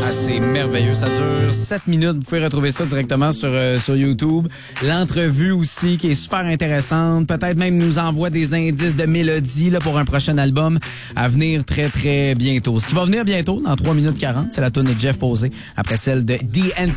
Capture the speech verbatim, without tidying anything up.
Ah, c'est merveilleux. Ça dure sept minutes. Vous pouvez retrouver ça directement sur, euh, sur YouTube. L'entrevue aussi, qui est super intéressante. Peut-être même nous envoie des indices de mélodie là, pour un prochain album à venir très, très bientôt. Ce qui va venir bientôt, dans trois minutes quarante, c'est la tournée de Jeff Posé, après celle de D N C.